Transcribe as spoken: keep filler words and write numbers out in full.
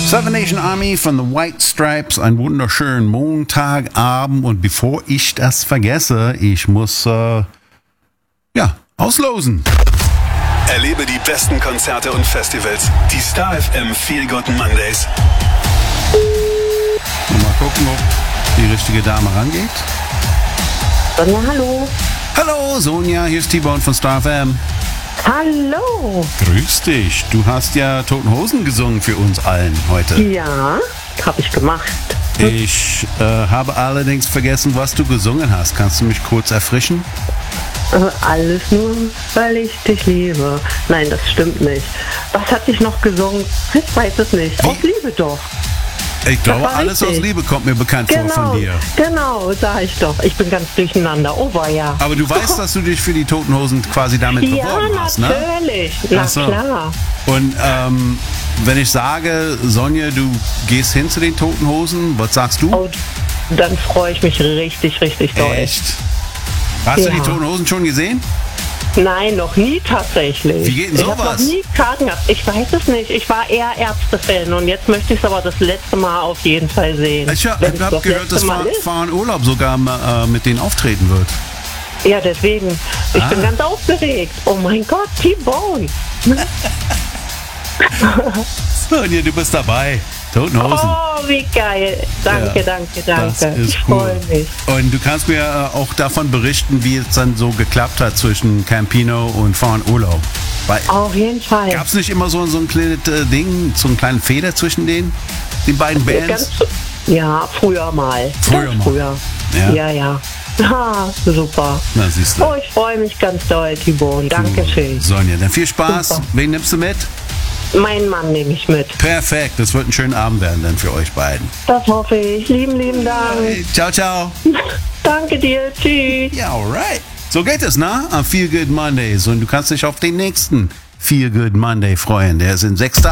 Seven Nation Army von The White Stripes, einen wunderschönen Montagabend. Und bevor ich das vergesse, ich muss, äh, ja, auslosen. Erlebe die besten Konzerte und Festivals. Die Star F M Feel Good Mondays. Mal gucken, ob die richtige Dame rangeht. Sonja, hallo. Hallo Sonja, hier ist T-Bone von Star F M. Hallo. Grüß dich. Du hast ja Toten Hosen gesungen für uns allen heute. Ja, habe ich gemacht. Ich äh, habe allerdings vergessen, was du gesungen hast. Kannst du mich kurz erfrischen? Äh, alles nur, weil ich dich liebe. Nein, das stimmt nicht. Was hatte ich noch gesungen? Ich weiß es nicht. Wie? Aus Liebe doch. Ich glaube, war alles richtig. aus Liebe kommt mir bekannt Genau, vor von dir. genau, sag ich doch. Ich bin ganz durcheinander. Oh, war ja. Aber du weißt, dass du dich für die Toten Hosen quasi damit Ja, beworben hast, ne? natürlich. Na Ach so. klar. Und ähm, wenn ich sage, Sonja, du gehst hin zu den Toten Hosen, was sagst du? Oh, dann freue ich mich richtig, richtig doll. Echt? Hast Ja. du die Toten Hosen schon gesehen? Nein, noch nie tatsächlich. Wie geht denn Ich habe sowas? noch nie Karten gehabt. Ich weiß es nicht. Ich war eher Ärzte-Fan und jetzt möchte ich es aber das letzte Mal auf jeden Fall sehen. Ich habe Wenn es hab das gehört, letzte dass Mal Fahr ist. Fahren Urlaub sogar äh, mit denen auftreten wird. Ja, deswegen. Ich Ah. bin ganz aufgeregt. Oh mein Gott, T-Bone. Sonja, du bist dabei. Toten Hosen. Oh, wie geil. Danke, Ja, danke, das danke. ist Ich cool. freue mich. Und du kannst mir äh, auch davon berichten, wie es dann so geklappt hat zwischen Campino und Fahren Urlaub. Weil Auf jeden Fall. gab es nicht immer so, so ein kleines äh, Ding, so einen kleinen Feder zwischen den, den beiden Bands? Ganz, ja, früher mal. Früher ganz mal. früher. Ja. Ja, ja. Ah, super. Na, siehst du. Oh, ich freue mich ganz doll, T-Bone. Dankeschön. Sonja, dann viel Spaß. Super. Wen nimmst du mit? Mein Mann nehme ich mit. Perfekt, das wird ein schöner Abend werden dann für euch beiden. Das hoffe ich. Lieben, lieben Dank. Hey, ciao, ciao. Danke dir. Tschüss. Ja, alright. So geht es, ne? Am Feel Good Mondays. Und du kannst dich auf den nächsten Feel Good Monday freuen. Der ist in sechs Tagen.